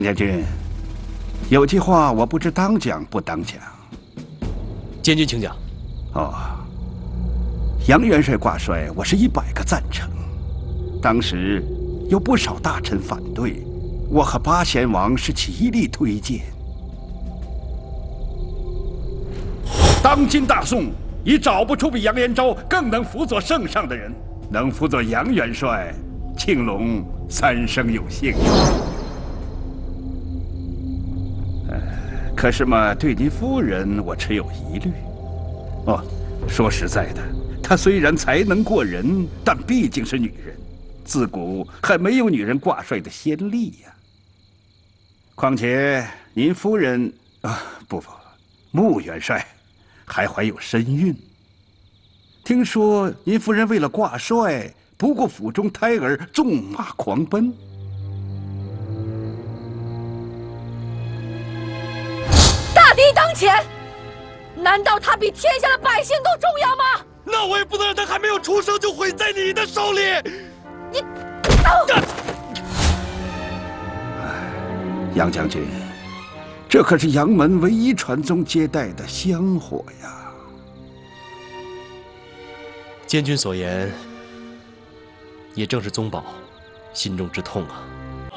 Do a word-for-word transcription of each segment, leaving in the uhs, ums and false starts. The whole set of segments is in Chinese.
将军，有句话我不知当讲不当讲。 监军请讲。 哦，杨元帅挂帅，我是一百个赞成。当时有不少大臣反对，我和八贤王是极力推荐。当今大宋已找不出比杨延昭更能辅佐圣上的人，能辅佐杨元帅，庆隆三生有幸。呃，可是嘛，对您夫人我持有疑虑。哦，说实在的，她虽然才能过人，但毕竟是女人，自古还没有女人挂帅的先例呀。况且您夫人啊，不不，穆元帅还怀有身孕。听说您夫人为了挂帅，不顾府中胎儿，纵马狂奔。 大敌当前，难道他比天下的百姓都重要吗？ 那我也不能让他还没有出生就毁在你的手里。 你，走！ 杨将军，这可是杨门唯一传宗接代的香火呀！ 监军所言，也正是宗保心中之痛啊。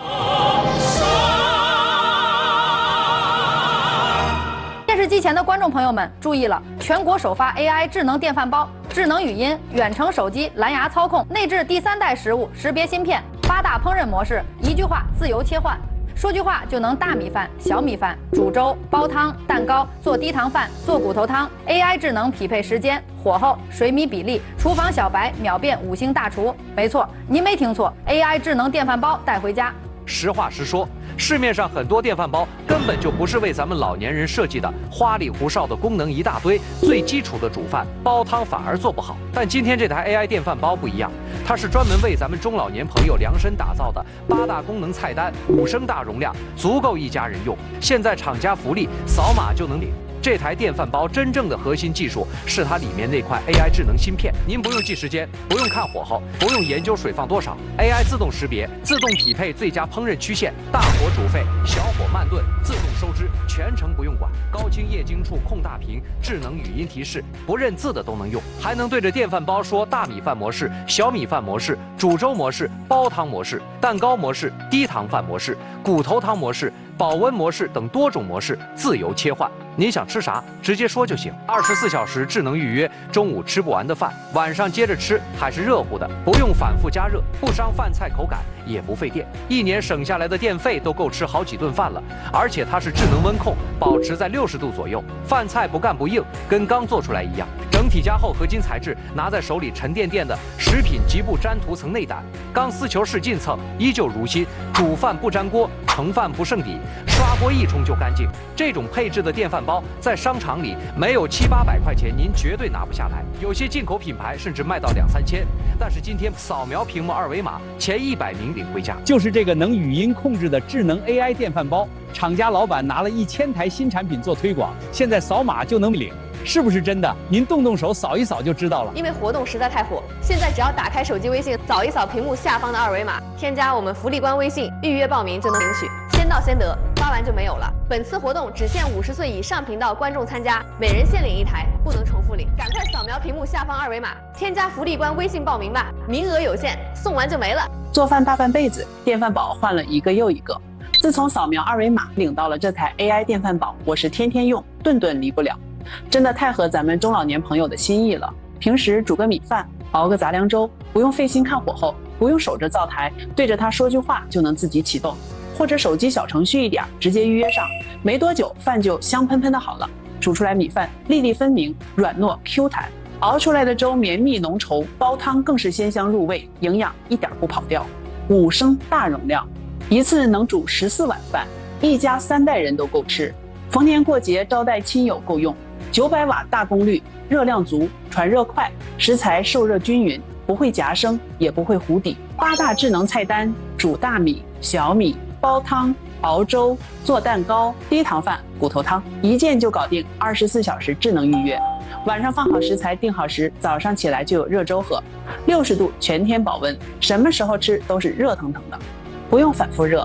电视机前的观众朋友们注意了，全国首发 A I 智能电饭煲、智能语音、远程手机、蓝牙操控、内置第三代食物识别芯片、八大烹饪模式，一句话自由切换。说句话就能大米饭、小米饭、煮粥、煲汤、蛋糕、做低糖饭、做骨头汤。A I 智能匹配时间、火候、水米比例，厨房小白秒变五星大厨。没错，您没听错 ，A I 智能电饭煲带回家。 实话实说，市面上很多电饭煲根本就不是为咱们老年人设计的，花里胡哨的功能一大堆，最基础的煮饭煲汤反而做不好。但今天这台 A I 电饭煲不一样，它是专门为咱们中老年朋友量身打造的，八大功能菜单，五升大容量，足够一家人用。现在厂家福利，扫码就能领。这台电饭煲真正的核心技术是它里面那块 A I 智能芯片，您不用记时间，不用看火候，不用研究水放多少 ，A I 自动识别，自动匹配最佳烹饪曲线，大火煮沸，小火慢炖，自动收汁，全程不用管。高清液晶处控大屏，智能语音提示，不认字的都能用，还能对着电饭煲说大米饭模式、小米饭模式、煮粥模式、煲汤模式、蛋糕模式、低糖饭模式、骨头汤模式、保温模式等多种模式自由切换。您想吃啥，直接说就行。二十四小时智能预约，中午吃不完的饭，晚上接着吃，还是热乎的，不用反复加热，不伤饭菜口感，也不费电。一年省下来的电费都够吃好几顿饭了。而且它是智能温控，保持在六十度左右，饭菜不干不硬，跟刚做出来一样。整体加厚合金材质，拿在手里沉甸甸的，食品极不粘涂层内胆，钢丝球式进蹭，依旧如新。煮饭不粘锅，盛饭不剩底，刷锅一冲就干净。这种配置的电饭煲在商场里没有七八百块钱，您绝对拿不下来。有些进口品牌甚至卖到两三千。但是今天扫描屏幕二维码，前一百名领回家。 就是这个能语音控制的智能 A I 电饭煲，厂家老板拿了一千台新产品做推广，现在扫码就能领。是不是真的？您动动手扫一扫就知道了。 因为活动实在太火，现在只要打开手机微信，扫一扫屏幕下方的二维码，添加我们福利官微信，预约报名就能领取，先到先得，发完就没有了。本次活动只限五十岁以上频道观众参加，每人限领一台，不能重复领。赶快扫描屏幕下方二维码，添加福利官微信报名吧，名额有限，送完就没了。 做饭大半辈子，电饭煲换了一个又一个。自从扫描二维码领到了这台 A I 电饭煲，我是天天用，顿顿离不了。真的太合咱们中老年朋友的心意了。平时煮个米饭，熬个杂粮粥，不用费心看火候，不用守着灶台，对着它说句话就能自己启动，或者手机小程序一点，直接预约上，没多久饭就香喷喷的好了。煮出来米饭粒粒分明，软糯 Q 弹，熬出来的粥绵密浓稠，煲汤更是鲜香入味，营养一点不跑掉。五升大容量，一次能煮十四碗饭，一家三代人都够吃，逢年过节招待亲友够用。九百瓦大功率，热量足，传热快，食材受热均匀，不会夹生，也不会糊底。八大智能菜单：煮大米、小米、煲汤、熬粥、做蛋糕、低糖饭、骨头汤，一键就搞定。二十四小时智能预约，晚上放好食材，定好时，早上起来就有热粥喝。六十度全天保温，什么时候吃都是热腾腾的，不用反复热。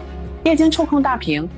液晶触控大屏